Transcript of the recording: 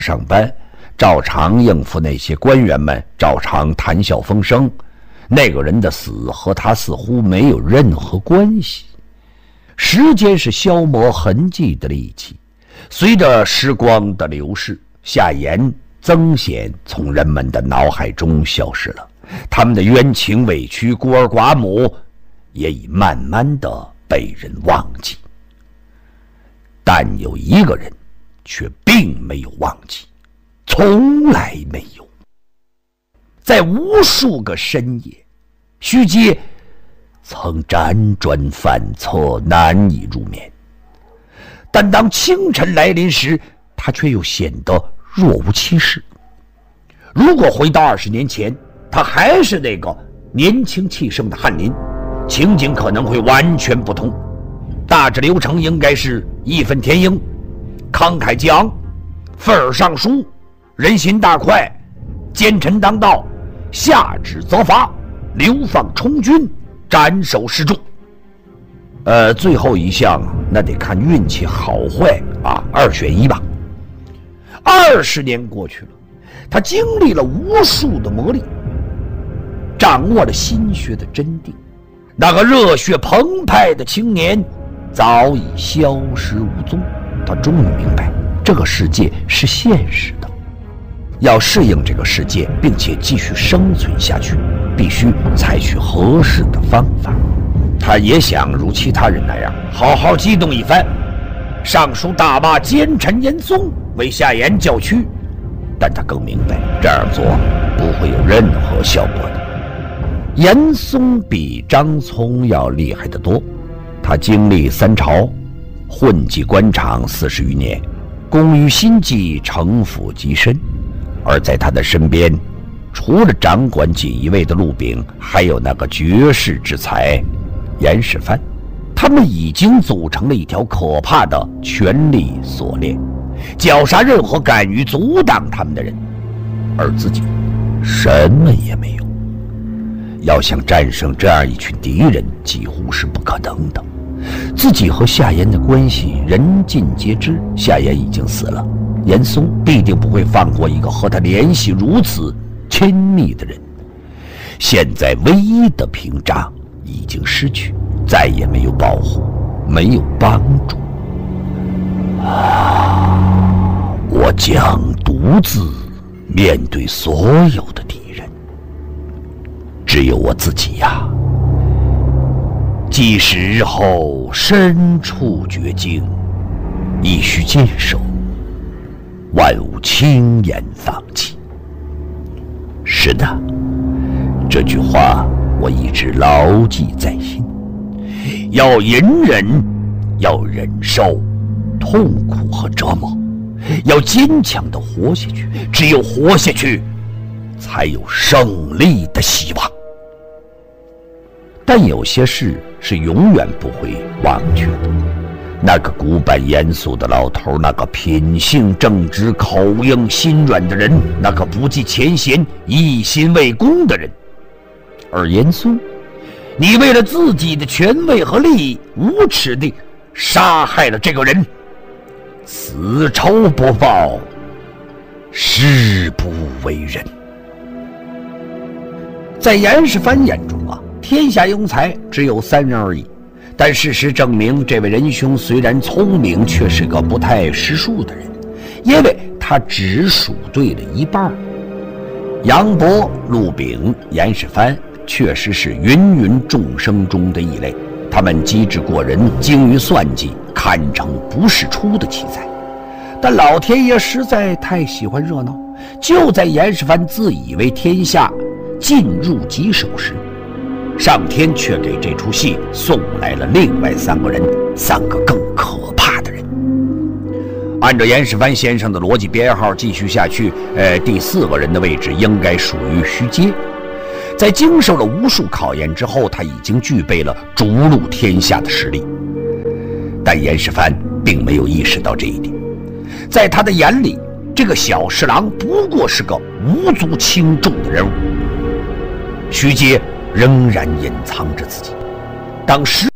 上班，照常应付那些官员们，照常谈笑风生。那个人的死和他似乎没有任何关系。时间是消磨痕迹的利器，随着时光的流逝，夏言、曾显从人们的脑海中消失了，他们的冤情委屈、孤儿寡母也已慢慢的被人忘记。但有一个人却并没有忘记，从来没有。在无数个深夜，徐阶曾辗转反侧，难以入眠。但当清晨来临时，他却又显得若无其事。如果回到20年前，他还是那个年轻气盛的翰林，情景可能会完全不同。大致流程应该是义愤填膺，慷慨激昂，愤而上书，人心大快，奸臣当道，下旨责罚，流放充军，斩首示众。最后一项那得看运气好坏啊，2选1吧。20年过去了，他经历了无数的磨砺，掌握了心学的真谛。那个热血澎湃的青年早已消失无踪。他终于明白，这个世界是现实的，要适应这个世界并且继续生存下去，必须采取合适的方法。他也想如其他人那样好好激动一番，上书大骂奸臣严嵩，为夏言叫屈，但他更明白这样做不会有任何效果的。严嵩比张聪要厉害得多，他经历3朝，混迹官场40余年，工于心计，城府极深。而在他的身边，除了掌管锦衣卫的陆炳，还有那个绝世之才严世蕃。他们已经组成了一条可怕的权力锁链，绞杀任何敢于阻挡他们的人，而自己什么也没有。要想战胜这样一群敌人，几乎是不可能的。自己和夏言的关系人尽皆知，夏言已经死了，严嵩必定不会放过一个和他联系如此亲密的人。现在唯一的屏障已经失去，再也没有保护，没有帮助。我将独自面对所有的敌人，只有我自己呀。即使日后身处绝境，亦须坚守，万勿轻言放弃。是的，这句话我一直牢记在心。要隐忍，要忍受痛苦和折磨，要坚强地活下去。只有活下去，才有胜利的希望。但有些事是永远不会忘却的。那个古板严肃的老头，那个品性正直、口硬心软的人，那个不计前嫌、一心为公的人。而严嵩，你为了自己的权位和利益，无耻地杀害了这个人，此仇不报，誓不为人。在严世蕃眼中啊，天下庸才只有3人而已。但事实证明，这位仁兄虽然聪明，却是个不太识数的人，因为他只数对了一半。杨博、陆炳、严世蕃确实是芸芸众生中的异类，他们机智过人，精于算计，堪称不世出的奇才。但老天爷实在太喜欢热闹，就在严世蕃自以为天下尽入己手时，上天却给这出戏送来了另外3个人，3个更可怕的人。按照严世蕃先生的逻辑编号继续下去，第4个人的位置应该属于徐阶。在经受了无数考验之后，他已经具备了逐鹿天下的实力。但严世蕃并没有意识到这一点，在他的眼里，这个小侍郎不过是个无足轻重的人物。徐阶仍然隐藏着自己。当时